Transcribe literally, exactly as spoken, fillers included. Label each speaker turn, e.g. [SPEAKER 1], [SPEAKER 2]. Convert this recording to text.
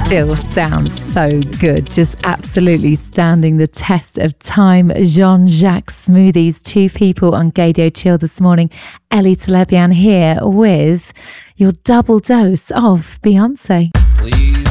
[SPEAKER 1] still sounds so good. Just absolutely standing the test of time. Jean-Jacques Smoothies, two people on Gaydio Chill this morning. Ellie Telebian here with your double dose of Beyonce.
[SPEAKER 2] Please.